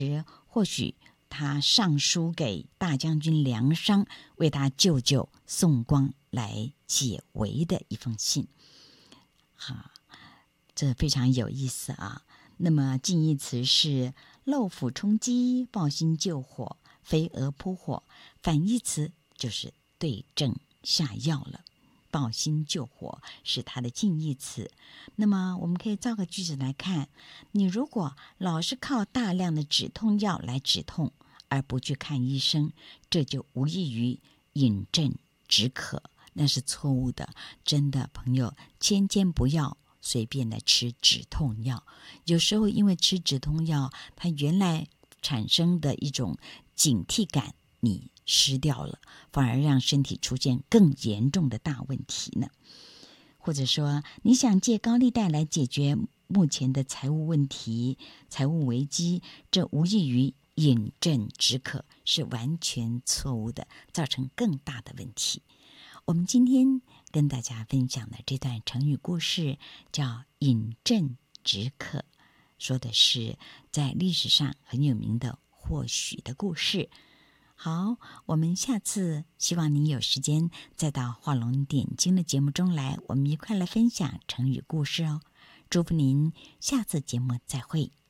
或许他上书给大将军梁商，为他舅舅宋光来解围的一封信。好，这非常有意思啊。那么近义词是漏斧冲击、抱薪救火、飞蛾扑火，反义词就是对症下药了。抱薪救火是它的近义词。那么我们可以造个句子来看，你如果老是靠大量的止痛药来止痛，而不去看医生，这就无异于饮鸩止渴，那是错误的。真的，朋友，千万不要随便的吃止痛药。有时候因为吃止痛药，它原来产生的一种警惕感你失掉了，反而让身体出现更严重的大问题呢。或者说你想借高利贷来解决目前的财务问题、财务危机，这无异于饮鸩止渴，是完全错误的，造成更大的问题。我们今天跟大家分享的这段成语故事叫饮鸩止渴，说的是在历史上很有名的或许的故事。好，我们下次希望您有时间再到画龙点睛的节目中来，我们一块来分享成语故事哦。祝福您下次节目再会。